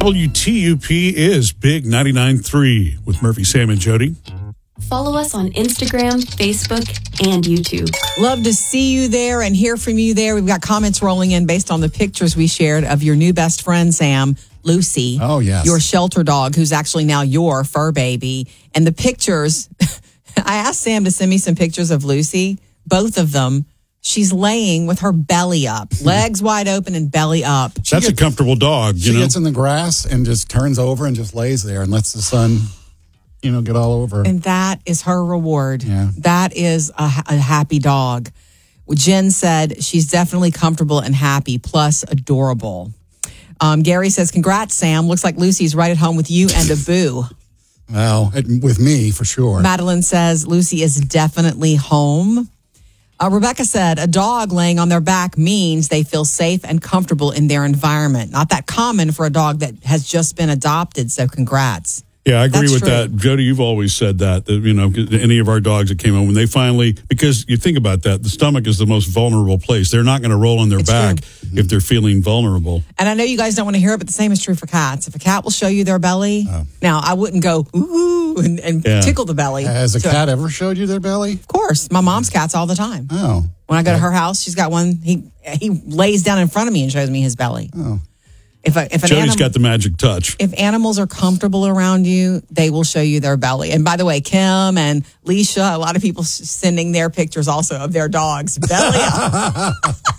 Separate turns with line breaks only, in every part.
WTUP is Big 99.3 with Murphy, Sam, and Jody.
Follow us on Instagram, Facebook, and YouTube.
Love to see you there and hear from you there. We've got comments rolling in based on the pictures we shared of your new best friend, Sam, Lucy.
Oh, yes.
Your shelter dog, who's actually now your fur baby. And the pictures, I asked Sam to send me some pictures of Lucy, both of them. She's laying with her belly up, legs wide open and belly up.
That's a comfortable dog,
She gets in the grass and just turns over and just lays there and lets the sun, get all over.
And that is her reward.
Yeah.
That is a happy dog. Jen said she's definitely comfortable and happy, plus adorable. Gary says, congrats, Sam. Looks like Lucy's right at home with you and a boo.
Well, with me, for sure.
Madeline says Lucy is definitely home. Rebecca said, a dog laying on their back means they feel safe and comfortable in their environment. Not that common for a dog that has just been adopted, so congrats.
Yeah, I agree
That's
with
true.
that. Jody, you've always said that, any of our dogs that came home, when they finally, because you think about that, the stomach is the most vulnerable place. They're not going to roll on their back if they're feeling vulnerable.
And I know you guys don't want to hear it, but the same is true for cats. If a cat will show you their belly, now I wouldn't go, ooh, and tickle the belly.
Has a cat ever showed you their belly?
Of course. My mom's cats all the time.
Oh.
When I go to her house, she's got one. He lays down in front of me and shows me his belly.
Oh.
If an
Jody's got the magic touch.
If animals are comfortable around you, they will show you their belly. And by the way, Kim and Leisha, a lot of people sending their pictures also of their dogs' belly up.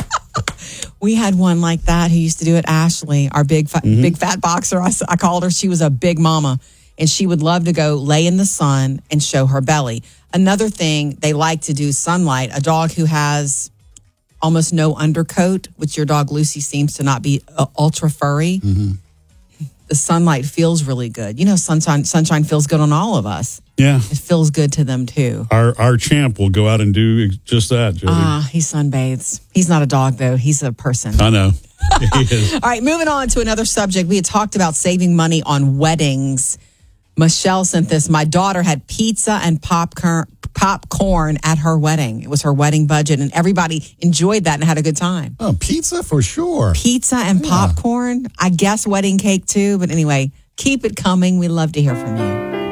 We had one like that who used to do it, Ashley, our big fat boxer. I called her. She was a big mama, and she would love to go lay in the sun and show her belly. Another thing they like to do, sunlight. A dog who has almost no undercoat, which your dog Lucy seems to not be ultra furry. Mm-hmm. The sunlight feels really good. Sunshine feels good on all of us.
Yeah.
It feels good to them too.
Our champ will go out and do just that, Jody.
He sunbathes. He's not a dog though. He's a person.
I know. He is.
All right, moving on to another subject. We had talked about saving money on weddings. Michelle sent this. My daughter had pizza and popcorn at her wedding. It was her wedding budget, and everybody enjoyed that and had a good time.
Oh, pizza for sure.
Pizza and popcorn. I guess wedding cake too. But anyway, keep it coming. We love to hear from you.